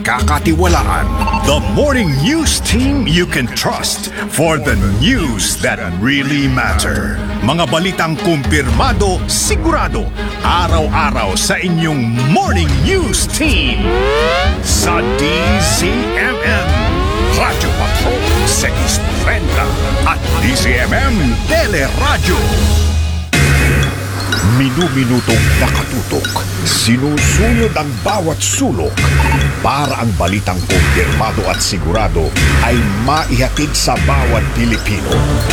kakatiwalaan. The morning news team you can trust for the news that really matter. Mga balitang kumpirmado, sigurado, araw-araw sa inyong morning news team. Sa DZMM, Radyo Patrol, Sekis 30 at DZMM Teleradyo. Minu-minutong nakatutok, sinusunod ang bawat sulok para ang balitang kumpirmado at sigurado ay maihatid sa bawat Pilipino.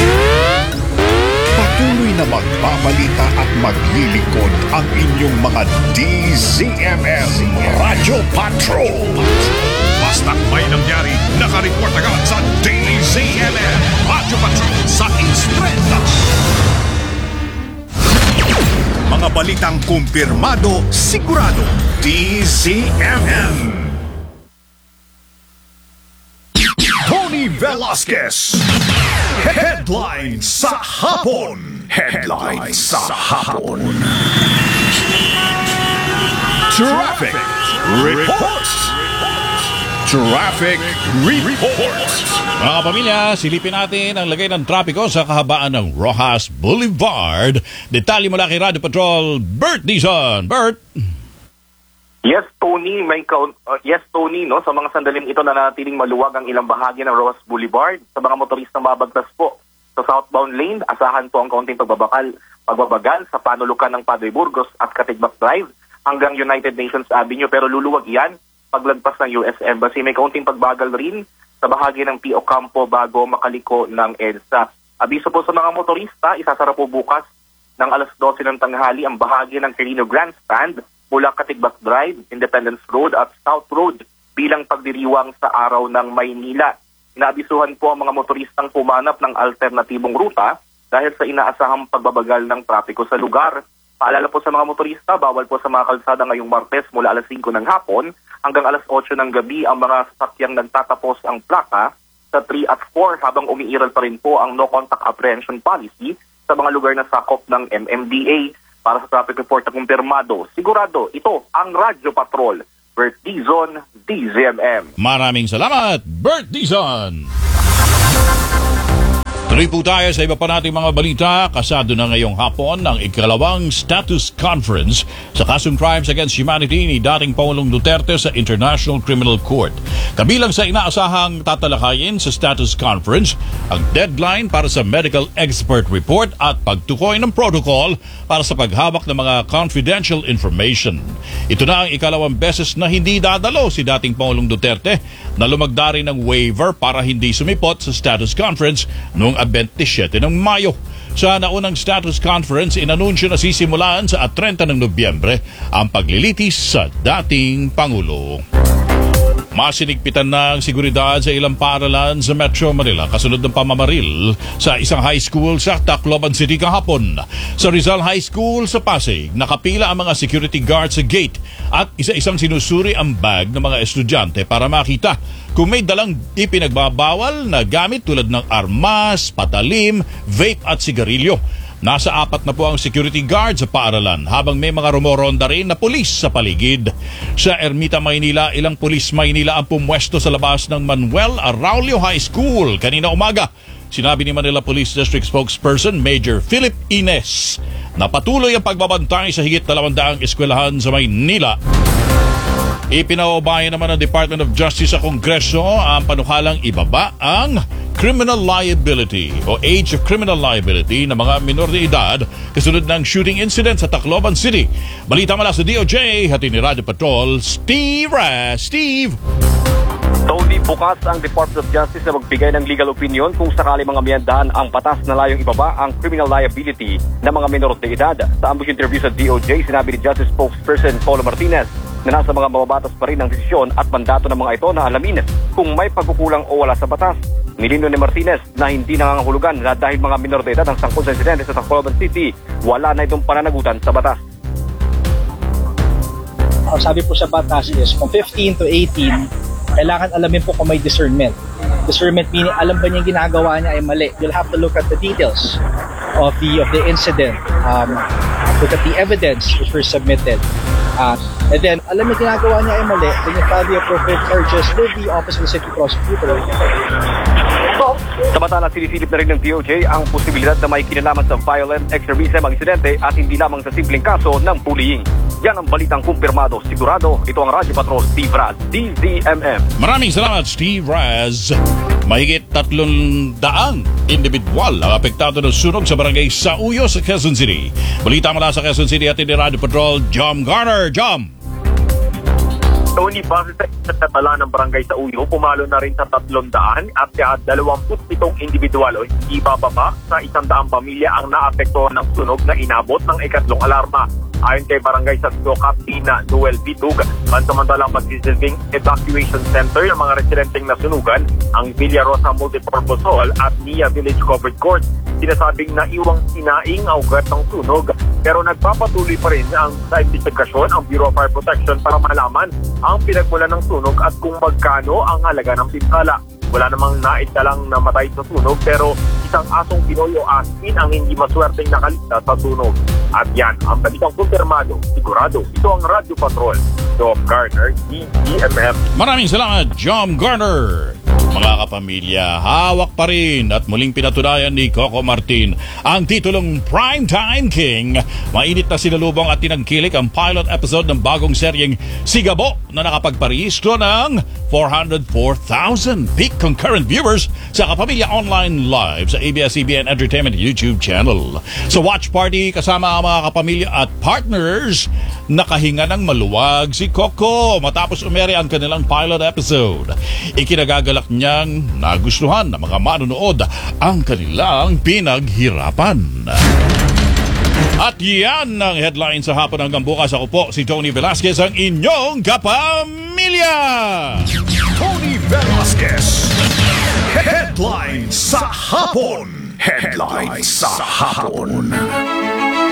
Patuloy na magbabalita at maglilingkod ang inyong mga DZMM Radyo Patrol. Basta't may nangyari, nakareport agad sa DZMM Radyo Patrol sa Instrenta. Mga balitang kumpirmado, sigurado, DZMM. Tony Velasquez. Headline sa hapon. Headline sa hapon. Traffic Report. Traffic Report. Mga pamilya, silipin natin ang lagay ng trapiko sa kahabaan ng Rojas Boulevard. Detalye mula kay Radio Patrol, Bert Dizon. Bert? Yes, Tony, no, sa mga sandaling ito na natiling maluwag ang ilang bahagi ng Rojas Boulevard. Sa mga motoristang mabagtas po sa southbound lane, asahan po ang kaunting pagbabagal sa panulukan ng Padre Burgos at Katigbak Drive hanggang United Nations Avenue. Pero luluwag yan paglagpas ng US Embassy. May kaunting pagbagal rin sa bahagi ng P.O. Campo bago makaliko ng EDSA. Abiso po sa mga motorista, isasara po bukas ng alas 12 ng tanghali ang bahagi ng Quirino Grandstand mula Katigbak Drive, Independence Road at South Road bilang pagdiriwang sa araw ng Maynila. Inaabisuhan po ang mga motoristang pumanap ng alternatibong ruta dahil sa inaasahang pagbabagal ng trapiko sa lugar. Paalala po sa mga motorista, bawal po sa mga kalsada ngayong Martes mula alas 5 ng hapon hanggang alas 8 ng gabi ang mga sasakyang nagtatapos ang plaka sa 3 at 4 habang umiiral pa rin po ang no contact apprehension policy sa mga lugar na sakop ng MMDA. Para sa traffic report na kumpirmado, sigurado, ito ang Radyo Patrol. Bert Dizon, DZMM. Maraming salamat, Bert Dizon. Tuloy po tayo sa iba pa nating mga balita. Kasado na ngayong hapon ang ikalawang status conference sa kasong crimes against humanity ni dating Pangulong Duterte sa International Criminal Court. Kabilang sa inaasahang tatalakayin sa status conference ang deadline para sa medical expert report at pagtukoy ng protocol para sa paghawak ng mga confidential information. Ito na ang ikalawang beses na hindi dadalo si dating Pangulong Duterte na lumagda rin ng waiver para hindi sumipot sa status conference noong 27 ng Mayo. Sa naunang status conference, inanunsyo na sisimulan sa 30 ng Nobyembre ang paglilitis sa dating Pangulo. Masinigpitan na ang seguridad sa ilang paaralan sa Metro Manila kasunod ng pamamaril sa isang high school sa Tacloban City kahapon. Sa Rizal High School sa Pasig, nakapila ang mga security guards sa gate at isa-isang sinusuri ang bag ng mga estudyante para makita kung may dalang ipinagbabawal na gamit tulad ng armas, patalim, vape at sigarilyo. Nasa 4 na po ang security guard sa paaralan habang may mga rumoronda rin na pulis sa paligid. Sa Ermita, Maynila, ilang pulis Maynila ang pumwesto sa labas ng Manuel Araulio High School kanina umaga. Sinabi ni Manila Police District Spokesperson Major Philip Ines na patuloy ang pagbabantay sa higit 200 eskwelahan sa Maynila. Ipinaubayan naman ng Department of Justice sa Kongreso ang panukalang ibaba ang criminal liability o age of criminal liability ng mga minor de edad kasunod ng shooting incident sa Tacloban City. Balita mula sa DOJ, hati ni Radio Patrol, Steve. Tony, bukas ang Department of Justice na magbigay ng legal opinion kung sakali mga miyandahan ang batas na layong ibaba ang criminal liability ng mga minor de edad. Sa ambush interview sa DOJ, sinabi ni Justice Spokesperson Paulo Martinez na nasa mga mababatas pa rin ang desisyon at mandato ng mga ito na alamin kung may pagkukulang o wala sa batas. Nilino ni Martinez na hindi nangangahulugan na dahil mga minor de edad ang sangkot sa insidente sa Tacloban City, wala na itong pananagutan sa batas. Sabi po sa batas is kung 15 to 18, kailangan alamin po kung may discernment. Discernment meaning alam ba niya yung ginagawa niya ay mali. You'll have to look at the details of the incident, look at the evidence which were submitted. And then, alam niya ginagawa niya ay mali, then you file the appropriate charges with the Office of the City Prosecutor. Samantala, sinisilip na rin ng DOJ ang posibilidad na may kinalaman sa violent extremism ang insidente at hindi lamang sa simpleng kaso ng bullying. Yan ang balitang kumpirmado, sigurado. Ito ang Radyo Patrol, Steve Raz, DZMM. Maraming salamat, Steve Raz. Mahigit 300 individual ang apektado ng sunog sa barangay Sauyo sa Quezon City. Balita mula sa Quezon City at ni Radio Patrol, Jom Garner. Jom! Tony, base sa tatala ng barangay sa Uyo, pumalo na rin sa 300 at 27 individual o hindi bababa sa 100 pamilya ang naapektuhan ng sunog na inabot ng ikatlong alarma. Ayon kay Barangay Satgo Captain Noel Bitug, pansamantalang magsisilbing evacuation center ng mga residenteng nasunugan ang Villa Rosa Multipurpose Hall at Nia Village Covered Court. Sinasabing naiwang sinaing ang ugat ng sunog, pero nagpapatuloy pa rin sa investigasyon ang Bureau of Fire Protection para malaman ang pinagmulan ng sunog at kung magkano ang halaga ng pinsala. Wala namang naitalang namatay sa sunog, pero isang asong Pinoy o aspin ang hindi maswerteng nakaligtas sa sunog. At yan ang balitang kumpirmado, sigurado. Ito ang Radio Patrol, Jom Garner, DZMM. Maraming salamat, Jom Garner. Mga kapamilya, hawak pa rin at muling pinatunayan ni Coco Martin ang titulong Primetime King. Mainit na sinalubong at tinangkilik ang pilot episode ng bagong seryeng Sigabo na nakapagparehistro ng 404,000 peak concurrent viewers sa Kapamilya Online Live sa ABS-CBN Entertainment YouTube channel. Sa watch party kasama ang mga kapamilya at partners, nakahinga ng maluwag si Coco matapos umere ang kanilang pilot episode. Ikinagagalak niyang nagustuhan ng mga manonood ang kanilang pinaghirapan. At yan ang headline sa hapon hanggang bukas. Ako po si Tony Velasquez, ang inyong kapamilya! Tony Velasquez. Headline sa hapon. Headline sa hapon.